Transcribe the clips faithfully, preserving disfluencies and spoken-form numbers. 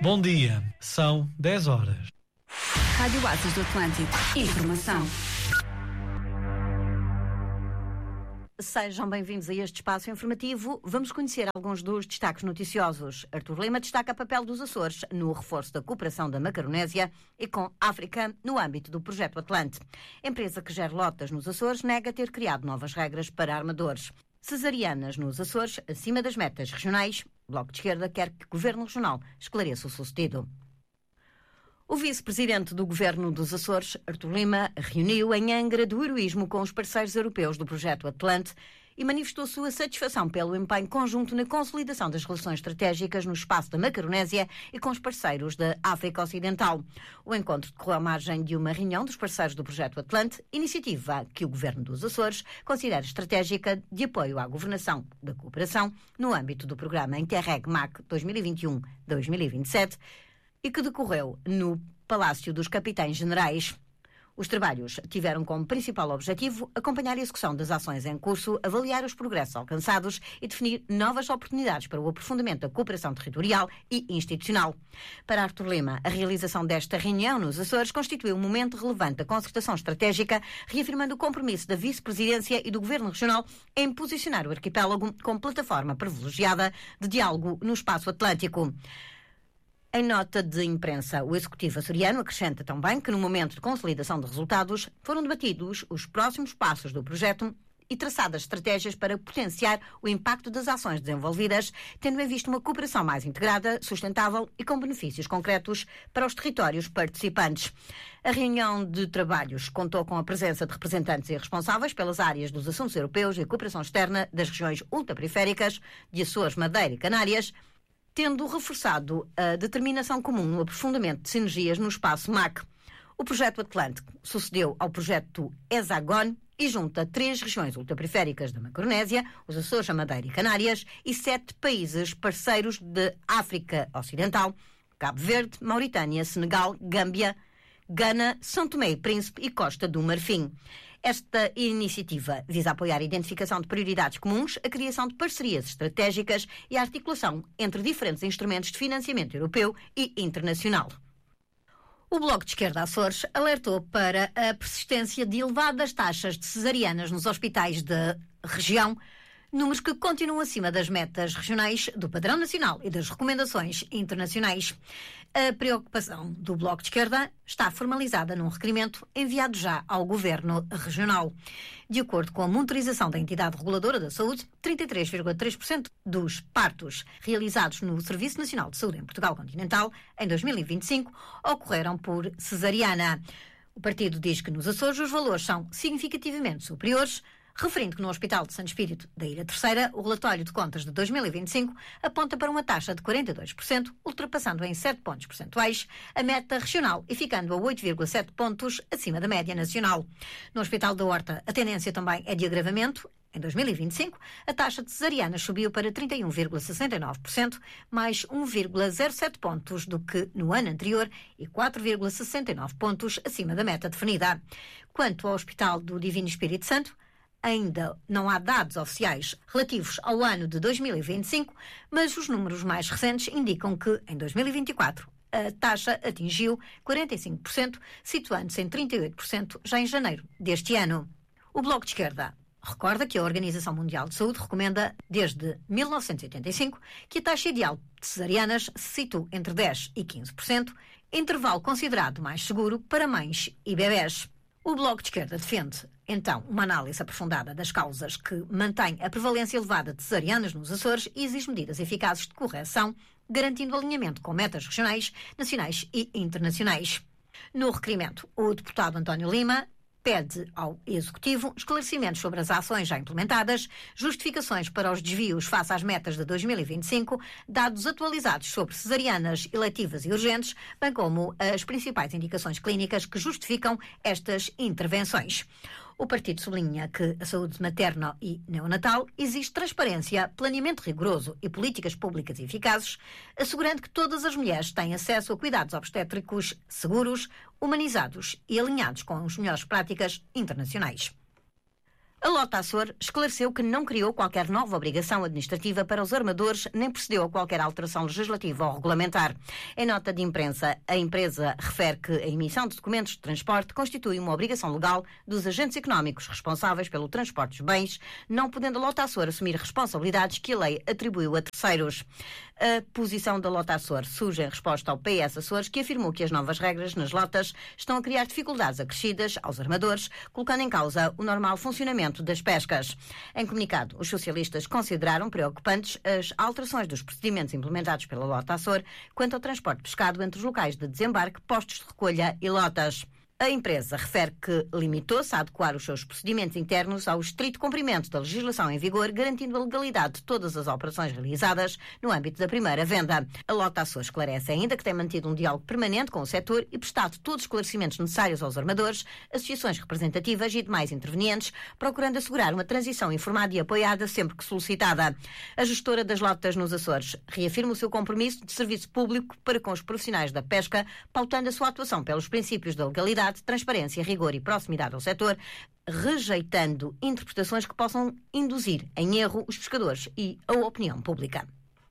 Bom dia, são dez horas. Rádio Oásis do Atlântico. Informação. Sejam bem-vindos a este espaço informativo. Vamos conhecer alguns dos destaques noticiosos. Artur Lima destaca o papel dos Açores no reforço da cooperação da Macaronésia e com África no âmbito do Projeto Atlante. A empresa que gera lotas nos Açores nega ter criado novas regras para armadores. Cesarianas nos Açores, acima das metas regionais. O Bloco de Esquerda quer que o Governo Regional esclareça o sucedido. O vice-presidente do Governo dos Açores, Artur Lima, reuniu em Angra do heroísmo com os parceiros europeus do Projeto Atlante e manifestou sua satisfação pelo empenho conjunto na consolidação das relações estratégicas no espaço da Macaronésia e com os parceiros da África Ocidental. O encontro decorreu à margem de uma reunião dos parceiros do Projeto Atlante, iniciativa que o Governo dos Açores considera estratégica de apoio à governação da cooperação no âmbito do programa Interreg M A C dois mil e vinte e um a dois mil e vinte e sete, e que decorreu no Palácio dos Capitães Generais. Os trabalhos tiveram como principal objetivo acompanhar a execução das ações em curso, avaliar os progressos alcançados e definir novas oportunidades para o aprofundamento da cooperação territorial e institucional. Para Artur Lima, a realização desta reunião nos Açores constituiu um momento relevante da concertação estratégica, reafirmando o compromisso da Vice-Presidência e do Governo Regional em posicionar o arquipélago como plataforma privilegiada de diálogo no espaço atlântico. Em nota de imprensa, o Executivo açoriano acrescenta também que, no momento de consolidação de resultados, foram debatidos os próximos passos do projeto e traçadas estratégias para potenciar o impacto das ações desenvolvidas, tendo em vista uma cooperação mais integrada, sustentável e com benefícios concretos para os territórios participantes. A reunião de trabalhos contou com a presença de representantes e responsáveis pelas áreas dos assuntos europeus e cooperação externa das regiões ultraperiféricas de Açores, Madeira e Canárias, tendo reforçado a determinação comum no aprofundamento de sinergias no espaço M A C. O projeto Atlântico sucedeu ao projeto Hexagon e junta três regiões ultraperiféricas da Macaronésia, os Açores, a Madeira e Canárias, e sete países parceiros de África Ocidental, Cabo Verde, Mauritânia, Senegal, Gâmbia, Gana, São Tomé e Príncipe e Costa do Marfim. Esta iniciativa visa apoiar a identificação de prioridades comuns, a criação de parcerias estratégicas e a articulação entre diferentes instrumentos de financiamento europeu e internacional. O Bloco de Esquerda Açores alertou para a persistência de elevadas taxas de cesarianas nos hospitais da região, números que continuam acima das metas regionais, do padrão nacional e das recomendações internacionais. A preocupação do Bloco de Esquerda está formalizada num requerimento enviado já ao Governo Regional. De acordo com a monitorização da entidade reguladora da saúde, trinta e três vírgula três por cento dos partos realizados no Serviço Nacional de Saúde em Portugal Continental em dois mil e vinte e cinco ocorreram por cesariana. O partido diz que nos Açores os valores são significativamente superiores, referindo que no Hospital de Santo Espírito da Ilha Terceira, o relatório de contas de dois mil e vinte e cinco aponta para uma taxa de quarenta e dois por cento, ultrapassando em sete pontos percentuais a meta regional e ficando a oito vírgula sete pontos acima da média nacional. No Hospital da Horta, a tendência também é de agravamento. Em dois mil e vinte e cinco, a taxa de cesarianas subiu para trinta e um vírgula sessenta e nove por cento, mais um vírgula zero sete pontos do que no ano anterior e quatro vírgula sessenta e nove pontos acima da meta definida. Quanto ao Hospital do Divino Espírito Santo, ainda não há dados oficiais relativos ao ano de dois mil e vinte e cinco, mas os números mais recentes indicam que, em dois mil e vinte e quatro, a taxa atingiu quarenta e cinco por cento, situando-se em trinta e oito por cento já em janeiro deste ano. O Bloco de Esquerda recorda que a Organização Mundial de Saúde recomenda, desde mil novecentos e oitenta e cinco, que a taxa ideal de cesarianas se situa entre dez e quinze por cento, intervalo considerado mais seguro para mães e bebés. O Bloco de Esquerda defende, então, uma análise aprofundada das causas que mantém a prevalência elevada de cesarianas nos Açores e exige medidas eficazes de correção, garantindo alinhamento com metas regionais, nacionais e internacionais. No requerimento, o deputado António Lima pede ao Executivo esclarecimentos sobre as ações já implementadas, justificações para os desvios face às metas de dois mil e vinte e cinco, dados atualizados sobre cesarianas eletivas e urgentes, bem como as principais indicações clínicas que justificam estas intervenções. O partido sublinha que a saúde materna e neonatal exige transparência, planeamento rigoroso e políticas públicas eficazes, assegurando que todas as mulheres têm acesso a cuidados obstétricos seguros, humanizados e alinhados com as melhores práticas internacionais. A Lota Açor esclareceu que não criou qualquer nova obrigação administrativa para os armadores, nem procedeu a qualquer alteração legislativa ou regulamentar. Em nota de imprensa, a empresa refere que a emissão de documentos de transporte constitui uma obrigação legal dos agentes económicos responsáveis pelo transporte dos bens, não podendo a Lota Açor assumir responsabilidades que a lei atribuiu a terceiros. A posição da Lota Açor surge em resposta ao P S Açores, que afirmou que as novas regras nas lotas estão a criar dificuldades acrescidas aos armadores, colocando em causa o normal funcionamento das pescas. Em comunicado, os socialistas consideraram preocupantes as alterações dos procedimentos implementados pela Lota Açor quanto ao transporte de pescado entre os locais de desembarque, postos de recolha e lotas. A empresa refere que limitou-se a adequar os seus procedimentos internos ao estrito cumprimento da legislação em vigor, garantindo a legalidade de todas as operações realizadas no âmbito da primeira venda. A Lota Açor esclarece ainda que tem mantido um diálogo permanente com o setor e prestado todos os esclarecimentos necessários aos armadores, associações representativas e demais intervenientes, procurando assegurar uma transição informada e apoiada sempre que solicitada. A gestora das lotas nos Açores reafirma o seu compromisso de serviço público para com os profissionais da pesca, pautando a sua atuação pelos princípios da legalidade, transparência, rigor e proximidade ao setor, rejeitando interpretações que possam induzir em erro os pescadores e a opinião pública.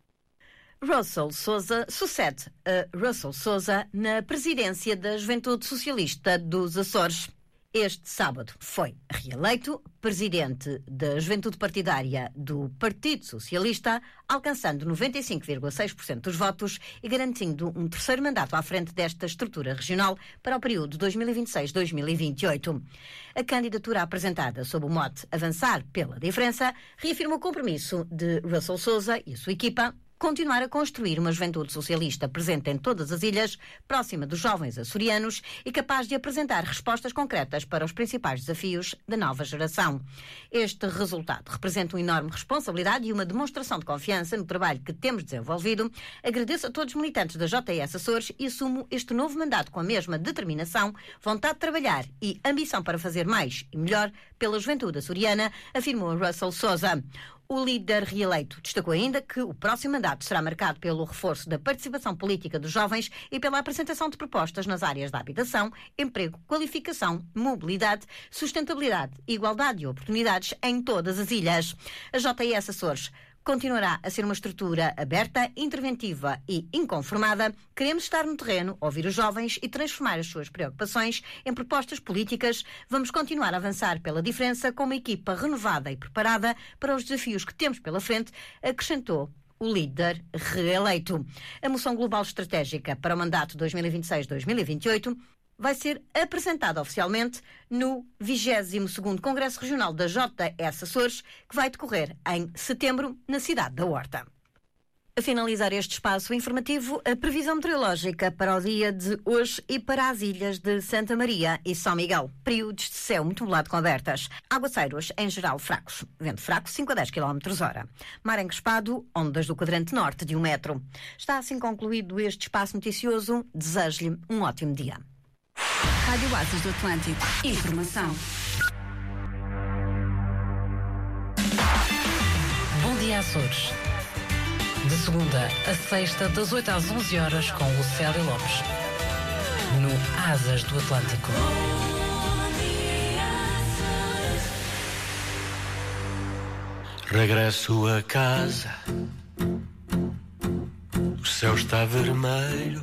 Russell Souza sucede a Russell Souza na presidência da Juventude Socialista dos Açores. Este sábado foi reeleito presidente da Juventude Partidária do Partido Socialista, alcançando noventa e cinco vírgula seis por cento dos votos e garantindo um terceiro mandato à frente desta estrutura regional para o período dois mil e vinte e seis a dois mil e vinte e oito. A candidatura apresentada sob o mote Avançar pela Diferença reafirma o compromisso de Russell Souza e a sua equipa continuar a construir uma juventude socialista presente em todas as ilhas, próxima dos jovens açorianos e capaz de apresentar respostas concretas para os principais desafios da nova geração. Este resultado representa uma enorme responsabilidade e uma demonstração de confiança no trabalho que temos desenvolvido. Agradeço a todos os militantes da J S Açores e assumo este novo mandato com a mesma determinação, vontade de trabalhar e ambição para fazer mais e melhor pela juventude açoriana, afirmou Russell Souza. O líder reeleito destacou ainda que o próximo mandato será marcado pelo reforço da participação política dos jovens e pela apresentação de propostas nas áreas da habitação, emprego, qualificação, mobilidade, sustentabilidade, igualdade de oportunidades em todas as ilhas. A J S Açores continuará a ser uma estrutura aberta, interventiva e inconformada. Queremos estar no terreno, ouvir os jovens e transformar as suas preocupações em propostas políticas. Vamos continuar a avançar pela diferença com uma equipa renovada e preparada para os desafios que temos pela frente, acrescentou o líder reeleito. A moção global estratégica para o mandato dois mil e vinte e seis a dois mil e vinte e oito vai ser apresentada oficialmente no vigésimo segundo Congresso Regional da J S Açores, que vai decorrer em setembro, na cidade da Horta. A finalizar este espaço informativo, a previsão meteorológica para o dia de hoje e para as ilhas de Santa Maria e São Miguel. Períodos de céu muito nublado com abertas. Aguaceiros, em geral, fracos. Vento fraco, cinco a dez quilómetros por hora. Mar encrespado, ondas do quadrante norte de um metro. Está assim concluído este espaço noticioso. Desejo-lhe um ótimo dia. Rádio Oásis do Atlântico. Informação. Bom dia, Açores. De segunda a sexta, das oito às onze horas, com o Célio Lopes. No Asas do Atlântico. Regresso a casa. O céu está vermelho.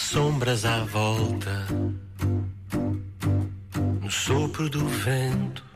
Sombras à volta, no sopro do vento,